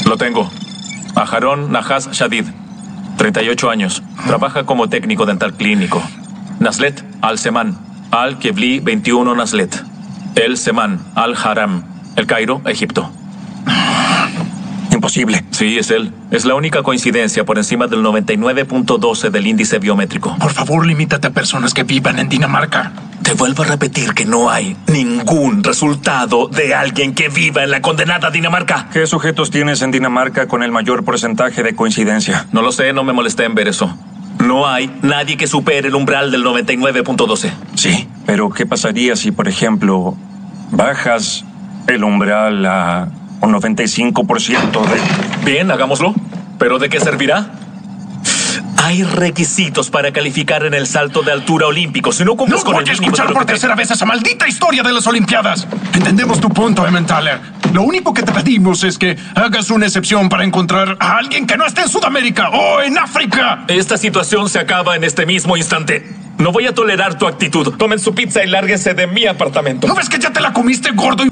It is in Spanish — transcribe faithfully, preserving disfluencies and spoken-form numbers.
Lo tengo. Aharon Nahas Shadid, treinta y ocho años. Trabaja como técnico dental clínico. Naslet Al-Seman, Al-Kebli veintiuno Naslet. El Seman Al-Haram, El Cairo, Egipto. Imposible. Sí, es él. Es la única coincidencia por encima del noventa y nueve punto doce del índice biométrico. Por favor, limítate a personas que vivan en Dinamarca. Te vuelvo a repetir que no hay ningún resultado de alguien que viva en la condenada Dinamarca. ¿Qué sujetos tienes en Dinamarca con el mayor porcentaje de coincidencia? No lo sé, no me molesté en ver eso. No hay nadie que supere el umbral del noventa y nueve punto doce. Sí, pero ¿qué pasaría si, por ejemplo, bajas el umbral a un noventa y cinco por ciento de... Bien, hagámoslo. ¿Pero de qué servirá? Hay requisitos para calificar en el salto de altura olímpico. Si no cumples No con voy el a mínimo escuchar de lo por que te- tercera vez esa maldita historia de las Olimpiadas. Entendemos tu punto, Emmentaler. Lo único que te pedimos es que hagas una excepción para encontrar a alguien que no esté en Sudamérica o en África. Esta situación se acaba en este mismo instante. No voy a tolerar tu actitud. Tomen su pizza y lárguense de mi apartamento. ¿No ves que ya te la comiste, gordo?